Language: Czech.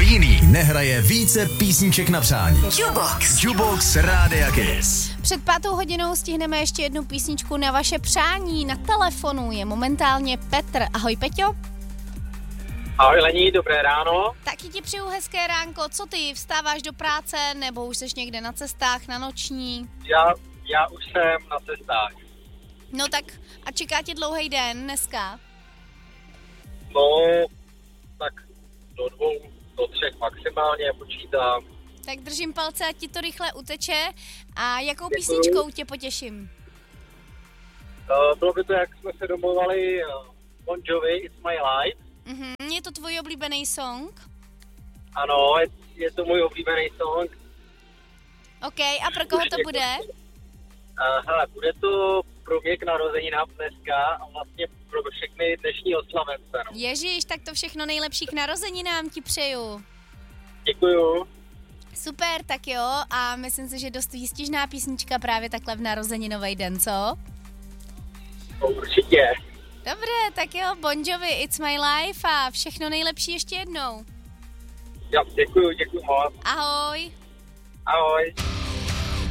jiný nehraje více písniček na přání. Jukebox Rádia Kiss. Před 5:00 stihneme ještě jednu písničku na vaše přání. Na telefonu je momentálně Petr. Ahoj, Peťo. Ahoj Lení, dobré ráno. Taky ti přeju hezké ránko. Co ty, vstáváš do práce nebo už jsi někde na cestách, na noční? Já už jsem na cestách. No tak a čeká tě dlouhý den dneska? No, tak do 2, do 3 maximálně počítám. Tak držím palce, ať ti to rychle uteče. A jakou písničkou tě potěším? Bylo by to, jak jsme se domluvali, Bon Jovi, It's My Life. Je to tvůj oblíbený song? Ano, je to můj oblíbený song. OK, a pro koho to bude? Hele, bude to pro mě k narozeninám dneska a vlastně pro všechny dnešní oslavence. No. Ježíš, tak to všechno nejlepší k narozeninám ti přeju. Děkuju. Super, tak jo, a myslím si, že dost výstižná písnička právě takhle v narozeninový den, co? Určitě. Dobré, tak jo, Bon Jovi, It's My Life a všechno nejlepší ještě jednou. Já děkuju moc. Ahoj. Ahoj.